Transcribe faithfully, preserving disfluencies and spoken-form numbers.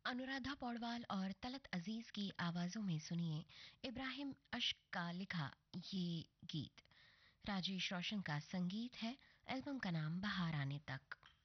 अनुराधा पौडवाल और तलत अजीज की आवाजों में सुनिए इब्राहिम अश्क का लिखा ये गीत। राजेश रोशन का संगीत है। एल्बम का नाम बाहर आने तक।